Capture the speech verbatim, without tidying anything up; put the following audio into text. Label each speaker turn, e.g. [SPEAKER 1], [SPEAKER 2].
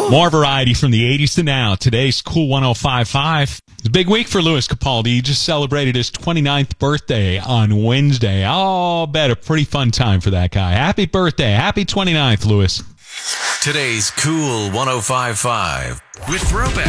[SPEAKER 1] More variety from the eighties to now. Today's Cool one oh five point five. It's a big week for Louis Capaldi. He just celebrated his twenty-ninth birthday on Wednesday. I'll bet a pretty fun time for that guy. Happy birthday. Happy twenty-ninth, Louis.
[SPEAKER 2] Today's Cool one oh five point five with Throwback.